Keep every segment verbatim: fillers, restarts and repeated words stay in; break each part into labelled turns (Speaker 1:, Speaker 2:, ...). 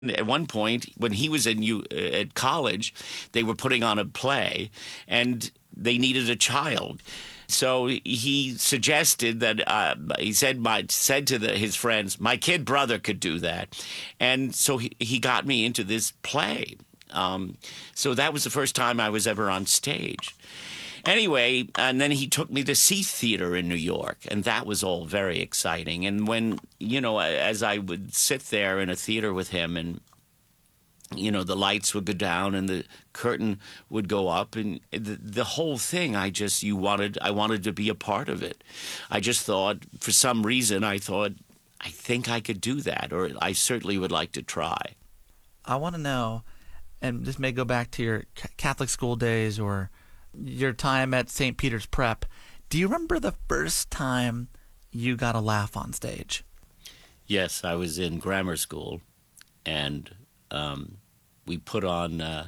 Speaker 1: At one point, when he was in U, uh, at college, they were putting on a play, and they needed a child. So he suggested that uh, he said my said to the, his friends, my kid brother could do that, and so he, he got me into this play. Um, so that was the first time I was ever on stage. Anyway, and then he took me to see theater in New York, and that was all very exciting. And when, you know, as I would sit there in a theater with him, and, you know, the lights would go down and the curtain would go up, and the, the whole thing, I just, you wanted, I wanted to be a part of it. I just thought, for some reason, I thought, I think I could do that, or I certainly would like to try.
Speaker 2: I want to know, and this may go back to your Catholic school days or your time at Saint Peter's Prep. Do you remember the first time you got a laugh on stage?
Speaker 1: Yes, I was in grammar school, and um, we put on uh,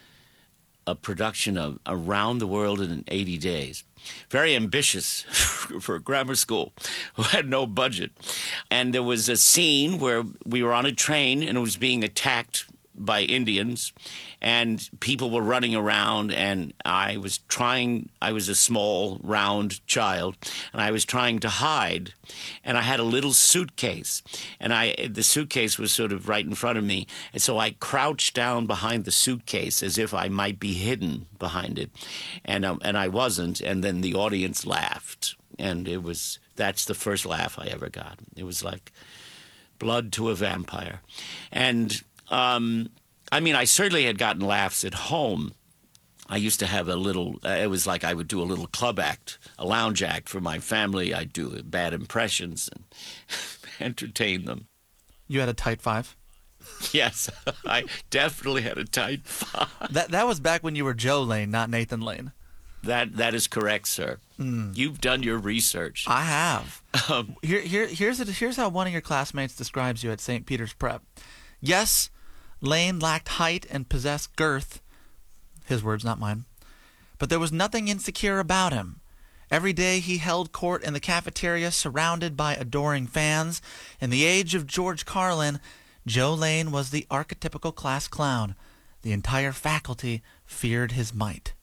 Speaker 1: a production of Around the World in eighty days. Very ambitious for a grammar school who had no budget. And there was a scene where we were on a train and it was being attacked by Indians, and people were running around, and I was trying, I was a small, round child, and I was trying to hide, and I had a little suitcase, and I the suitcase was sort of right in front of me, and so I crouched down behind the suitcase as if I might be hidden behind it, and um, and I wasn't, and then the audience laughed, and it was, that's the first laugh I ever got. It was like blood to a vampire. And Um, I mean, I certainly had gotten laughs at home. I used to have a little, uh, it was like I would do a little club act, a lounge act for my family. I'd do bad impressions and entertain them.
Speaker 2: You had a tight five?
Speaker 1: Yes, I definitely had a tight five.
Speaker 2: That that was back when you were Joe Lane, not Nathan Lane.
Speaker 1: That That is correct, sir. Mm. You've done your research.
Speaker 2: I have. Um, here, here, here's, a, here's how one of your classmates describes you at Saint Peter's Prep. Yes, Lane lacked height and possessed girth. His words, not mine. But there was nothing insecure about him. Every day he held court in the cafeteria surrounded by adoring fans. In the age of George Carlin, Joe Lane was the archetypical class clown. The entire faculty feared his might.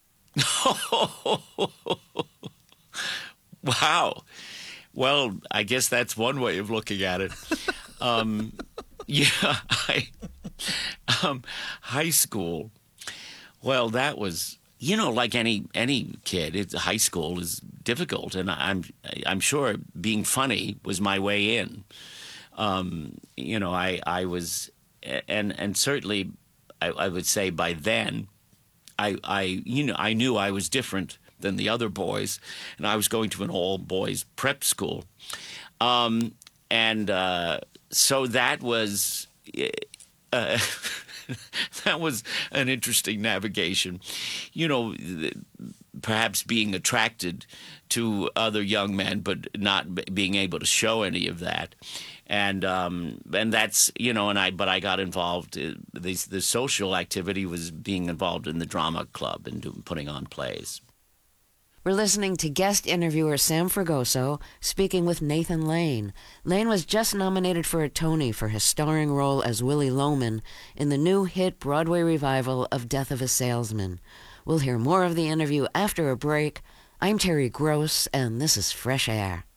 Speaker 1: Wow. Well, I guess that's one way of looking at it. Um, yeah, I, um, high school. Well, that was, you know, like any any kid, it's, high school is difficult, and I'm I'm sure being funny was my way in. Um, you know, I I was, and and certainly, I, I would say by then, I I you know I knew I was different than the other boys, and I was going to an all boys prep school, um, and uh, so that was. Uh, That was an interesting navigation. You know, perhaps being attracted to other young men, but not being able to show any of that. And um, and that's, you know, and I but I got involved. Uh, the, the social activity was being involved in the drama club and doing, putting on plays.
Speaker 3: We're listening to guest interviewer Sam Fragoso speaking with Nathan Lane. Lane was just nominated for a Tony for his starring role as Willie Loman in the new hit Broadway revival of Death of a Salesman. We'll hear more of the interview after a break. I'm Terry Gross, and this is Fresh Air.